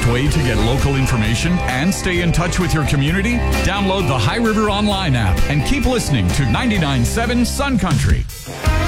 way to get local information and stay in touch with your community? Download the High River Online app and keep listening to 99.7 Sun Country.